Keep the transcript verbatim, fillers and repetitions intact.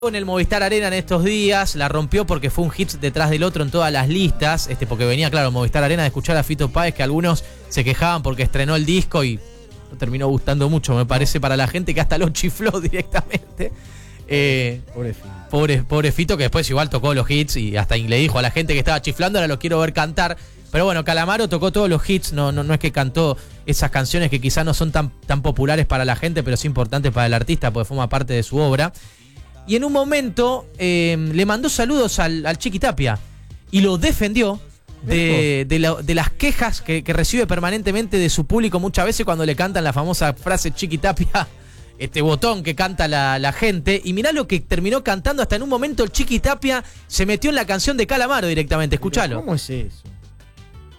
En el Movistar Arena en estos días, la rompió porque fue un hit detrás del otro en todas las listas, este porque venía, claro, Movistar Arena de escuchar a Fito Páez, que algunos se quejaban porque estrenó el disco y no terminó gustando mucho, me parece, para la gente que hasta lo chifló directamente. Eh, Pobre Fito. Pobre, pobre Fito, que después igual tocó los hits y hasta le dijo a la gente que estaba chiflando, ahora lo quiero ver cantar. Pero bueno, Calamaro tocó todos los hits, no, no, no es que cantó esas canciones que quizás no son tan, tan populares para la gente, pero sí importantes para el artista porque forma parte de su obra. Y en un momento eh, le mandó saludos al, al Chiqui Tapia y lo defendió de, de, la, de las quejas que, que recibe permanentemente de su público muchas veces cuando le cantan la famosa frase Chiqui Tapia, este botón que canta la, la gente. Y mirá lo que terminó cantando. Hasta en un momento el Chiqui Tapia se metió en la canción de Calamaro directamente. Escuchalo. ¿Cómo es eso?